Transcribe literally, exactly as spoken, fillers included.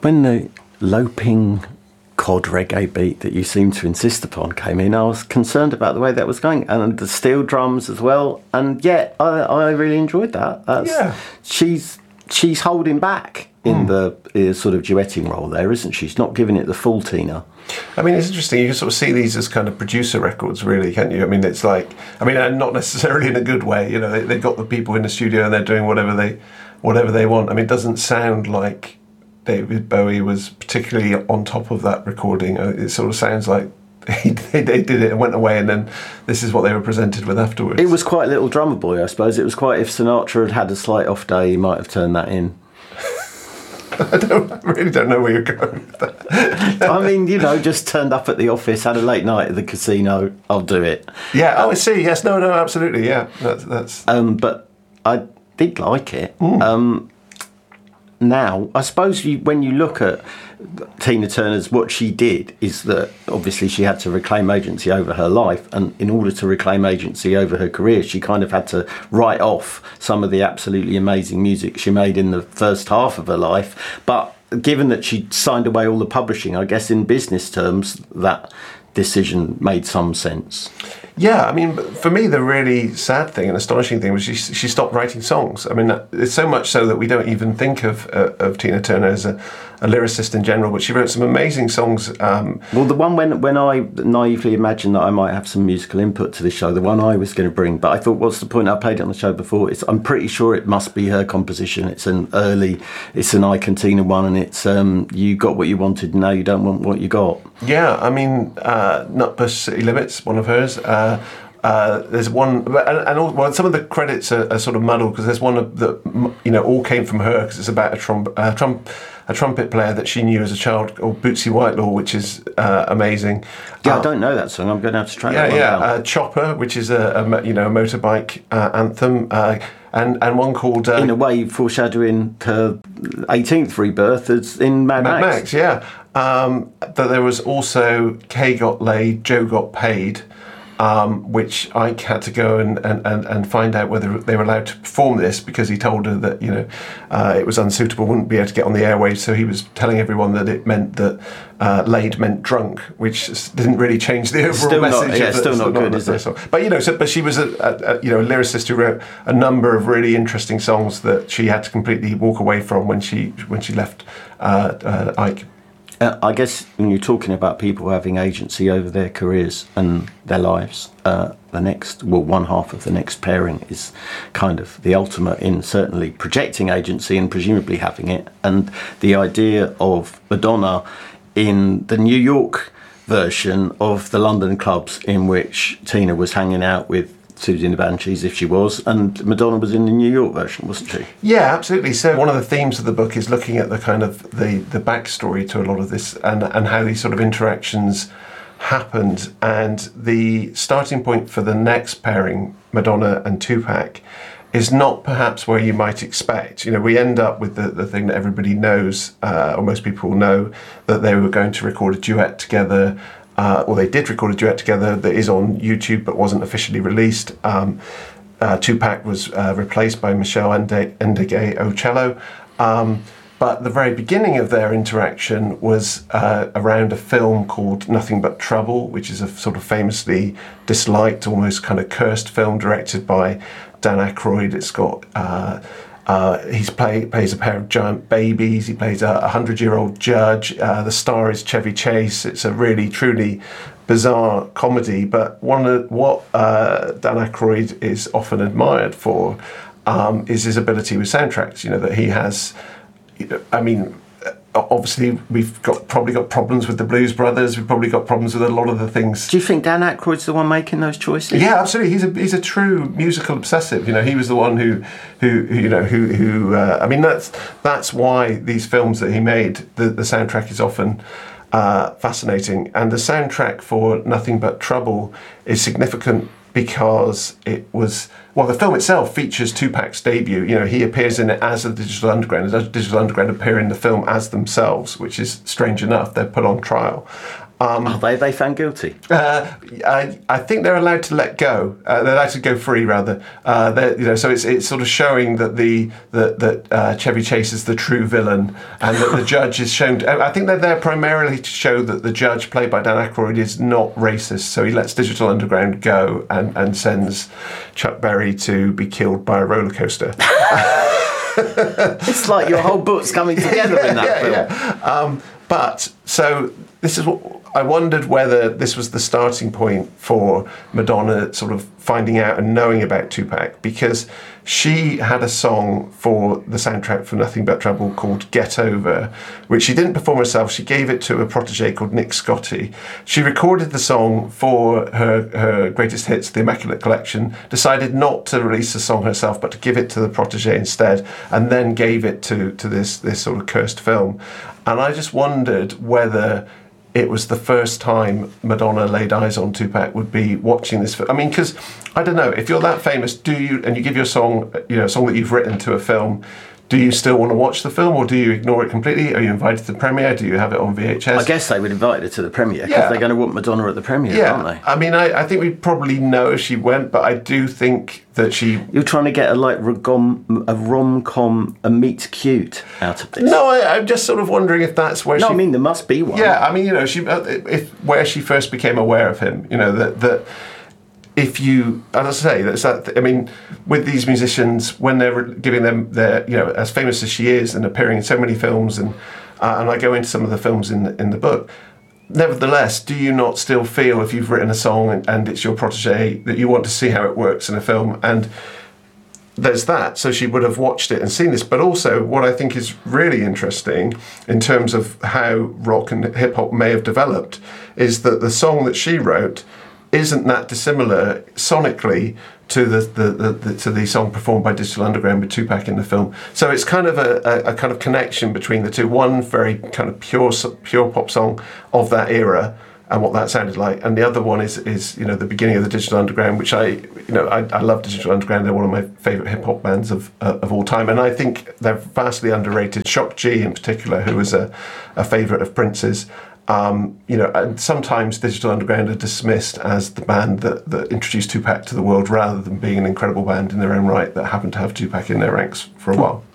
when the loping cod reggae beat that you seem to insist upon came in, I was concerned about the way that was going, and the steel drums as well. And yet, I, I really enjoyed that. That's, yeah, she's she's holding back in mm. the uh, sort of duetting role there, isn't she? She's not giving it the full Tina. I mean, it's interesting. You can sort of see these as kind of producer records, really, can't you? I mean, it's like, I mean, and not necessarily in a good way. You know, they, they've got the people in the studio and they're doing whatever they, whatever they want. I mean, it doesn't sound like David Bowie was particularly on top of that recording. It sort of sounds like he, they, they did it and went away, and then this is what they were presented with afterwards. It was quite Little Drummer Boy, I suppose. It was quite, if Sinatra had had a slight off day, he might have turned that in. I, don't, I really don't know where you're going with that. I mean, you know, just turned up at the office, had a late night at the casino, I'll do it. Yeah, oh, I see, yes, no, no, absolutely, yeah. That's, that's... Um, but I did like it. Mm. Um, now, I suppose you, when you look at Tina Turner's, what she did is that obviously she had to reclaim agency over her life, and in order to reclaim agency over her career, she kind of had to write off some of the absolutely amazing music she made in the first half of her life. But given that she signed away all the publishing, I guess in business terms, that decision made some sense. Yeah, I mean, for me, the really sad thing and astonishing thing was she she stopped writing songs. I mean, it's so much so that we don't even think of uh, of Tina Turner as a, a lyricist in general, but she wrote some amazing songs. Um, well, the one when when I naively imagined that I might have some musical input to the show, the one I was going to bring, but I thought, what's the point? I played it on the show before. It's, I'm pretty sure it must be her composition. It's an early, it's an Ike and Tina one, and it's um, you got what you wanted, now you don't want what you got. Yeah, I mean, uh, Nutbush City Limits, one of hers. Uh, Uh, there's one, and, and all, well, some of the credits are, are sort of muddled because there's one that, you know, all came from her because it's about a, trump, a, trump, a trumpet player that she knew as a child called Bootsy Whitelaw, which is uh, amazing. Yeah, uh, I don't know that song. I'm going to have to try yeah, that one yeah. down. Uh, Chopper, which is a, a you know a motorbike uh, anthem, uh, and and one called uh, in a way foreshadowing her eighteenth rebirth as in Mad, Mad Max. Max. Yeah, um, but there was also Kay Got Laid, Joe Got Paid. Um, which Ike had to go and, and, and, and find out whether they were allowed to perform this because he told her that, you know, uh, it was unsuitable, wouldn't be able to get on the airwaves. So he was telling everyone that it meant that uh, laid meant drunk, which didn't really change the overall still message. Not, yeah, of the, still not good, is it? Song. But you know, so, but she was a, a, a you know a lyricist who wrote a number of really interesting songs that she had to completely walk away from when she when she left uh, uh, Ike. Uh, I guess when you're talking about people having agency over their careers and their lives, uh, the next, well, one half of the next pairing is kind of the ultimate in certainly projecting agency and presumably having it. And the idea of Madonna in the New York version of the London clubs in which Tina was hanging out with Susie and the Banshees, if she was, and Madonna was in the New York version, wasn't she? Yeah, absolutely. So one of the themes of the book is looking at the kind of the, the backstory to a lot of this and, and how these sort of interactions happened. And the starting point for the next pairing, Madonna and Tupac, is not perhaps where you might expect. You know, we end up with the, the thing that everybody knows, uh, or most people know, that they were going to record a duet together. Uh, or they did record a duet together that is on YouTube but wasn't officially released. Um, uh, Tupac was uh, replaced by Michelle Ndegeocello. Um, but the very beginning of their interaction was uh, around a film called Nothing But Trouble, which is a sort of famously disliked, almost kind of cursed film directed by Dan Aykroyd. It's got... Uh, Uh, he's play, plays a pair of giant babies. He plays a hundred-year-old judge. Uh, the star is Chevy Chase. It's a really, truly bizarre comedy. But one of what uh, Dan Aykroyd is often admired for um, is his ability with soundtracks. You know that he has. You know, I mean, obviously we've got probably got problems with the Blues Brothers. We've probably got problems with a lot of the things. Do you think Dan Aykroyd's the one making those choices? Yeah, absolutely. He's a he's a true musical obsessive. You know, he was the one who who, who you know who who. Uh, I mean, that's that's why these films that he made, the the soundtrack is often uh, fascinating, and the soundtrack for Nothing But Trouble is significant because it was. Well, the film itself features Tupac's debut. You know, he appears in it as a Digital Underground. As Digital Underground appear in the film as themselves, which is strange enough. They're put on trial. Um, Are they, they found guilty? Uh, I, I think they're allowed to let go. Uh, they're allowed to go free, rather. Uh, they're- you know, so it's it's sort of showing that the that that uh, Chevy Chase is the true villain, and that the judge is shown. To, I think they're there primarily to show that the judge, played by Dan Aykroyd, is not racist. So he lets Digital Underground go and and sends Chuck Berry to be killed by a roller coaster. It's like your whole book's coming together in that yeah, film. yeah. Um, but so this is what I wondered, whether this was the starting point for Madonna sort of finding out and knowing about Tupac, because she had a song for the soundtrack for Nothing But Trouble called Get Over, which she didn't perform herself. She gave it to a protege called Nick Scotty. She recorded the song for her, her greatest hits, The Immaculate Collection, decided not to release the song herself, but to give it to the protege instead, and then gave it to, to this, this sort of cursed film. And I just wondered whether it was the first time Madonna laid eyes on Tupac would be watching this film. I mean, because, I don't know, if you're that famous, do you, and you give your song, you know, a song that you've written to a film, do you still want to watch the film, or do you ignore it completely? Are you invited to the premiere? Do you have it on V H S? I guess they would invite her to the premiere, because Yeah. they're going to want Madonna at the premiere, Yeah, aren't they? I mean, I, I think we probably know if she went, but I do think that she... You're trying to get a like rom, a rom-com, a meet cute out of this. No, I, I'm just sort of wondering if that's where No, she... I mean, there must be one. Yeah, I mean, you know, she if where she first became aware of him, you know, that that if you, as I say, that's that. I mean, with these musicians, when they're giving them their, you know, as famous as she is and appearing in so many films, and uh, and I go into some of the films in in the book. Nevertheless, do you not still feel, if you've written a song and, and it's your protege, that you want to see how it works in a film? And there's that. So she would have watched it and seen this. But also, what I think is really interesting in terms of how rock and hip hop may have developed is that the song that she wrote isn't that dissimilar sonically to the, the, the, the to the song performed by Digital Underground with Tupac in the film. So it's kind of a, a, a kind of connection between the two. One very kind of pure pure pop song of that era and what that sounded like, and the other one is is you know the beginning of the Digital Underground, which I you know I, I love Digital Underground. They're one of my favourite hip hop bands of uh, of all time, and I think they're vastly underrated. Shock G in particular, who was a, a favourite of Prince's. Um, you know, and sometimes Digital Underground are dismissed as the band that, that introduced Tupac to the world, rather than being an incredible band in their own right that happened to have Tupac in their ranks for a while.